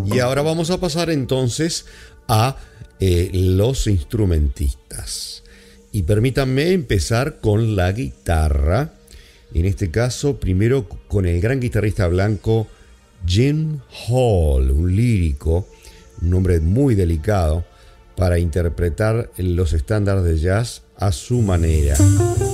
Y ahora vamos a pasar entonces a los instrumentistas. Y permítanme empezar con la guitarra. En este caso, primero con el gran guitarrista blanco Gene Hall, un lírico, un hombre muy delicado para interpretar los estándares de jazz a su manera.